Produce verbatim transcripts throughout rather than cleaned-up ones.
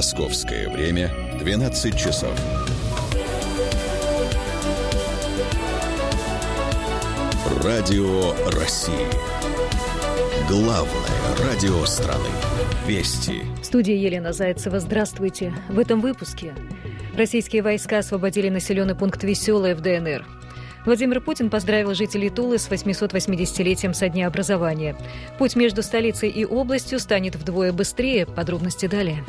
Московское время двенадцать часов. Радио России. Главное радио страны. Вести. В студии Елена Зайцева. Здравствуйте. В этом выпуске. Российские войска освободили населенный пункт Веселое в ДНР. Владимир Путин поздравил жителей Тулы с восьмисот восьмидесятилетием со дня образования. Путь между столицей и областью станет вдвое быстрее. Подробности далее.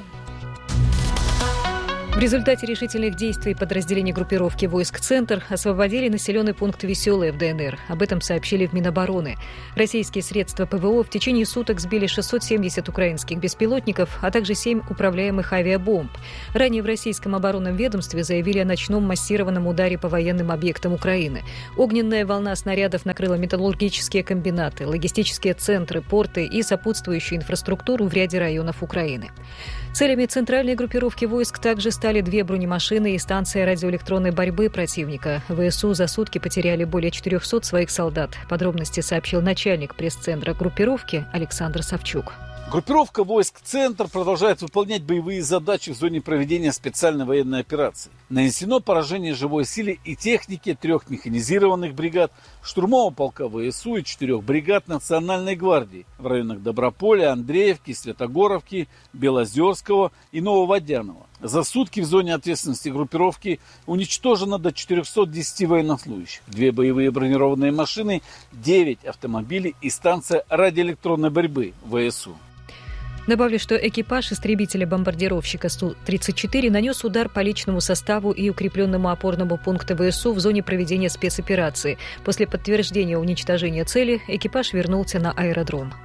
В результате решительных действий подразделений группировки войск «Центр» освободили населенный пункт Веселое в ДНР. Об этом сообщили в Минобороны. Российские средства ПВО в течение суток сбили шестьсот семьдесят украинских беспилотников, а также семь управляемых авиабомб. Ранее в российском оборонном ведомстве заявили о ночном массированном ударе по военным объектам Украины. Огненная волна снарядов накрыла металлургические комбинаты, логистические центры, порты и сопутствующую инфраструктуру в ряде районов Украины. Целями центральной группировки войск также стали две бронемашины и станция радиоэлектронной борьбы противника. ВСУ за сутки потеряли более четырехсот своих солдат. Подробности сообщил начальник пресс-центра группировки Александр Савчук. Группировка войск «Центр» продолжает выполнять боевые задачи в зоне проведения специальной военной операции. Нанесено поражение живой силе и технике трех механизированных бригад, штурмового полка ВСУ и четырех бригад Национальной гвардии в районах Доброполя, Андреевки, Святогоровки, Белозерского и Нововодянова. За сутки в зоне ответственности группировки уничтожено до четырехсот десяти военнослужащих, две боевые бронированные машины, девять автомобилей и станция радиоэлектронной борьбы ВСУ. Добавлю, что экипаж истребителя-бомбардировщика Су тридцать четыре нанес удар по личному составу и укрепленному опорному пункту ВСУ в зоне проведения спецоперации. После подтверждения уничтожения цели экипаж вернулся на аэродром.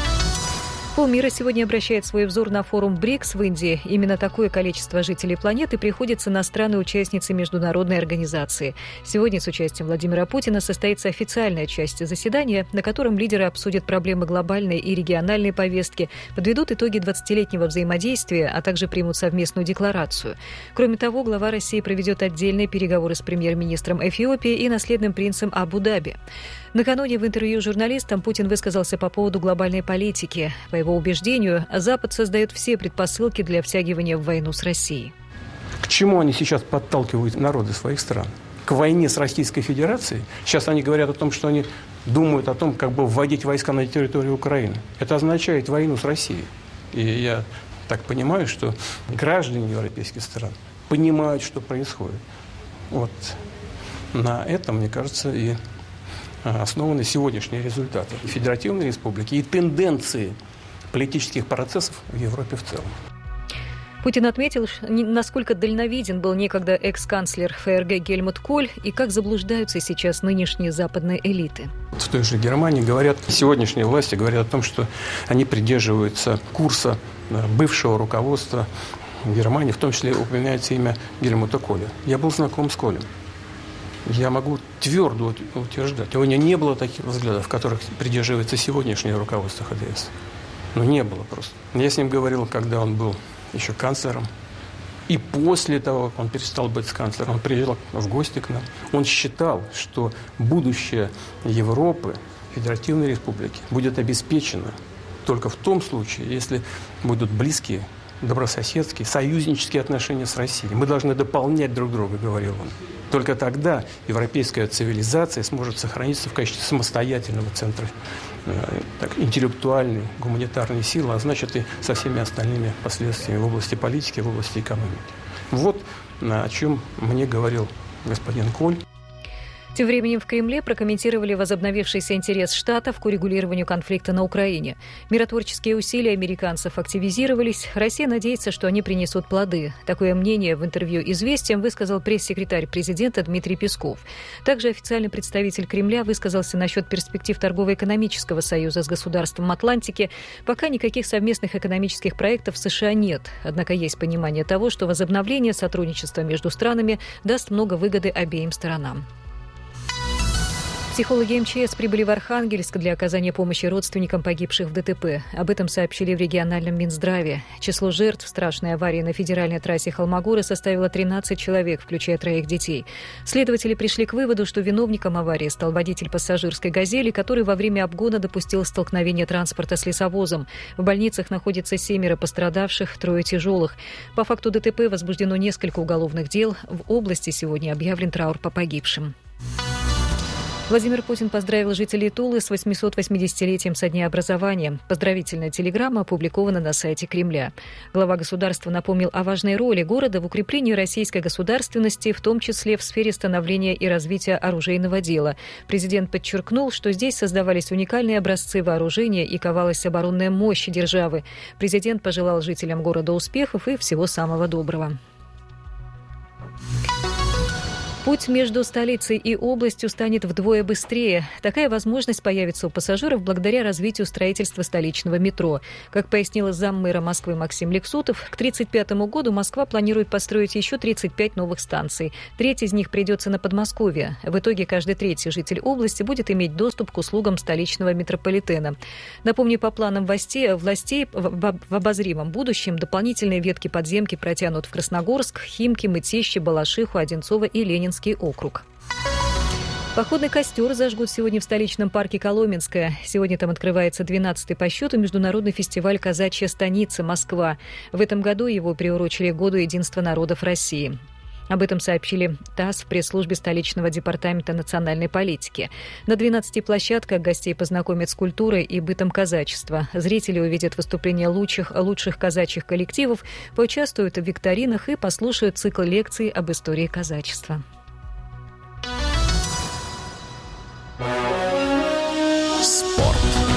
Полмира сегодня обращает свой взор на форум БРИКС в Индии. Именно такое количество жителей планеты приходится на страны-участницы международной организации. Сегодня с участием Владимира Путина состоится официальная часть заседания, на котором лидеры обсудят проблемы глобальной и региональной повестки, подведут итоги двадцатилетнего взаимодействия, а также примут совместную декларацию. Кроме того, глава России проведет отдельные переговоры с премьер-министром Эфиопии и наследным принцем Абу-Даби. Накануне в интервью журналистам Путин высказался по поводу глобальной политики. По его убеждению, Запад создает все предпосылки для втягивания в войну с Россией. К чему они сейчас подталкивают народы своих стран? К войне с Российской Федерацией? Сейчас они говорят о том, что они думают о том, как бы вводить войска на территорию Украины. Это означает войну с Россией. И я так понимаю, что граждане европейских стран понимают, что происходит. Вот на этом, мне кажется, и основаны сегодняшние результаты Федеративной Республики и тенденции политических процессов в Европе в целом. Путин отметил, насколько дальновиден был некогда экс-канцлер ФРГ Гельмут Коль и как заблуждаются сейчас нынешние западные элиты. В той же Германии говорят, сегодняшние власти говорят о том, что они придерживаются курса бывшего руководства Германии, в том числе упоминается имя Гельмута Коля. Я был знаком с Колем. Я могу твердо утверждать, у него не было таких взглядов, которых придерживается сегодняшнее руководство ХДС. Ну, не было просто. Я с ним говорил, когда он был еще канцлером. И после того, как он перестал быть канцлером, он приезжал в гости к нам. Он считал, что будущее Европы, Федеративной Республики, будет обеспечено только в том случае, если будут близкие, добрососедские, союзнические отношения с Россией. Мы должны дополнять друг друга, говорил он. Только тогда европейская цивилизация сможет сохраниться в качестве самостоятельного центра э, так, интеллектуальной, гуманитарной силы, а значит и со всеми остальными последствиями в области политики, в области экономики. Вот о чем мне говорил господин Коль. Тем временем в Кремле прокомментировали возобновившийся интерес Штатов к урегулированию конфликта на Украине. Миротворческие усилия американцев активизировались. Россия надеется, что они принесут плоды. Такое мнение в интервью «Известиям» высказал пресс-секретарь президента Дмитрий Песков. Также официальный представитель Кремля высказался насчет перспектив торгово-экономического союза с государством Атлантики. Пока никаких совместных экономических проектов в США нет. Однако есть понимание того, что возобновление сотрудничества между странами даст много выгоды обеим сторонам. Психологи эм че эс прибыли в Архангельск для оказания помощи родственникам погибших в дэ тэ пэ. Об этом сообщили в региональном Минздраве. Число жертв страшной аварии на федеральной трассе Холмогоры составило тринадцать человек, включая троих детей. Следователи пришли к выводу, что виновником аварии стал водитель пассажирской «Газели», который во время обгона допустил столкновение транспорта с лесовозом. В больницах находится семеро пострадавших, трое тяжелых. По факту дэ тэ пэ возбуждено несколько уголовных дел. В области сегодня объявлен траур по погибшим. Владимир Путин поздравил жителей Тулы с восьмисот восьмидесятилетием со дня образования. Поздравительная телеграмма опубликована на сайте Кремля. Глава государства напомнил о важной роли города в укреплении российской государственности, в том числе в сфере становления и развития оружейного дела. Президент подчеркнул, что здесь создавались уникальные образцы вооружения и ковалась оборонная мощь державы. Президент пожелал жителям города успехов и всего самого доброго. Путь между столицей и областью станет вдвое быстрее. Такая возможность появится у пассажиров благодаря развитию строительства столичного метро. Как пояснила заммэра Москвы Максим Лексутов, к тридцать пятому году Москва планирует построить еще тридцать пять новых станций. Треть из них придется на Подмосковье. В итоге каждый третий житель области будет иметь доступ к услугам столичного метрополитена. Напомню, по планам властей, властей в обозримом будущем дополнительные ветки подземки протянут в Красногорск, Химки, Мытищи, Балашиху, Одинцово и Ленинск. округ. Походный костер зажгут сегодня в столичном парке Коломенское. Сегодня там открывается двенадцатый по счету международный фестиваль «Казачья станица. Москва». В этом году его приурочили к Году единства народов России. Об этом сообщили ТАСС в пресс-службе столичного департамента национальной политики. На двенадцати площадках гостей познакомят с культурой и бытом казачества. Зрители увидят выступления лучших, лучших казачьих коллективов, поучаствуют в викторинах и послушают цикл лекций об истории казачества. Спорт.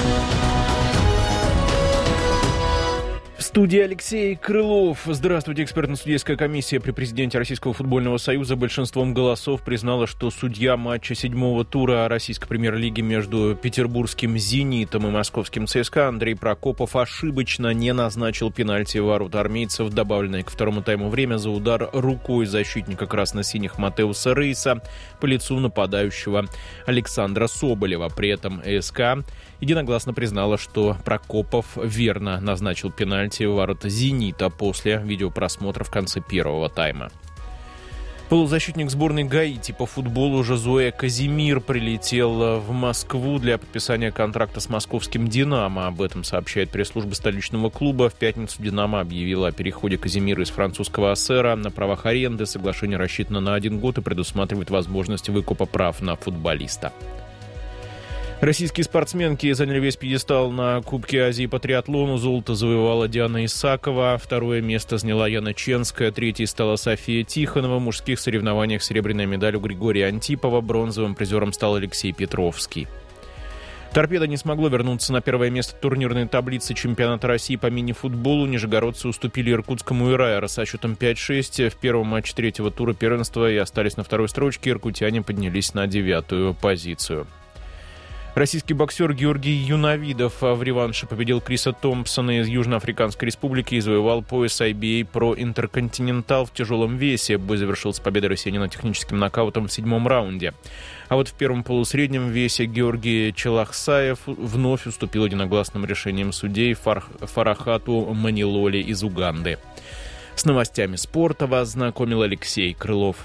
В студии Алексей Крылов. Здравствуйте. Экспертно-судейская комиссия при президенте Российского футбольного союза большинством голосов признала, что судья матча седьмого тура российской премьер-лиги между петербургским «Зенитом» и московским ЦСКА Андрей Прокопов ошибочно не назначил пенальти в ворота армейцев, добавленное ко второму тайму время за удар рукой защитника красно-синих Матеуса Рейса по лицу нападающего Александра Соболева. При этом СК единогласно признала, что Прокопов верно назначил пенальти в ворота «Зенита» после видеопросмотра в конце первого тайма. Полузащитник сборной Гаити по футболу Жозуэ Казимир прилетел в Москву для подписания контракта с московским «Динамо». Об этом сообщает пресс-служба столичного клуба. В пятницу «Динамо» объявила о переходе Казимира из французского «Ассера» на правах аренды. Соглашение рассчитано на один год и предусматривает возможность выкупа прав на футболиста. Российские спортсменки заняли весь пьедестал на Кубке Азии по триатлону. Золото завоевала Диана Исакова, второе место заняла Яна Ченская, третьей стала София Тихонова. В мужских соревнованиях серебряная медаль у Григория Антипова, бронзовым призером стал Алексей Петровский. «Торпедо» не смогло вернуться на первое место турнирной таблицы чемпионата России по мини-футболу. Нижегородцы уступили иркутскому «Ирайро» со счетом пять шесть в первом матче третьего тура первенства и остались на второй строчке. Иркутяне поднялись на девятую позицию. Российский боксер Георгий Юнавидов в реванше победил Криса Томпсона из Южноафриканской республики и завоевал пояс ай би эй Pro Intercontinental в тяжелом весе. Бой завершился победой россиянина техническим нокаутом в седьмом раунде. А вот в первом полусреднем весе Георгий Челахсаев вновь уступил единогласным решением судей Фар... Фарахату Манилоле из Уганды. С новостями спорта вас знакомил Алексей Крылов.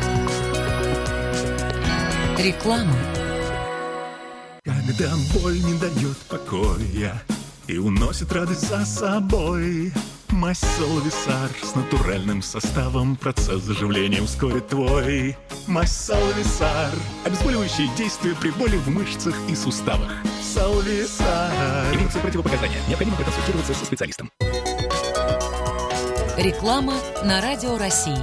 Реклама. Когда боль не дает покоя и уносит радость за собой, мазь Салвисар с натуральным составом процесс заживления ускорит твой. Мазь Салвисар, обезболивающее действие при боли в мышцах и суставах. Салвисар. Имеются противопоказания. Необходимо проконсультироваться со специалистом. Реклама на Радио России.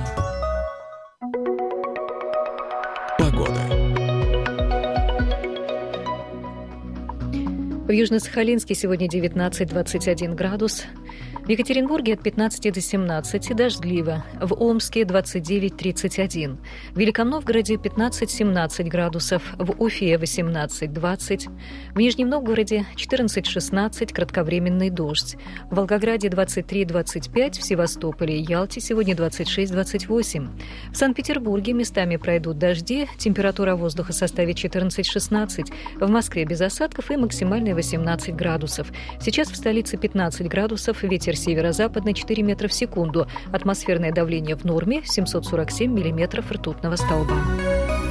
Погода. В Южно-Сахалинске сегодня девятнадцать - двадцать один градус. В Екатеринбурге от пятнадцати до семнадцати дождливо. В Омске двадцать девять - тридцать один. В Великом Новгороде пятнадцать - семнадцать градусов. В Уфе восемнадцать - двадцать. В Нижнем Новгороде четырнадцать - шестнадцать, кратковременный дождь. В Волгограде двадцать три - двадцать пять. В Севастополе и Ялте сегодня двадцать шесть - двадцать восемь. В Санкт-Петербурге местами пройдут дожди. Температура воздуха составит четырнадцать - шестнадцать. В Москве без осадков и максимальная восемнадцать градусов. Сейчас в столице пятнадцать градусов. Ветер северо-западный четыре метра в секунду. Атмосферное давление в норме семьсот сорок семь миллиметров ртутного столба.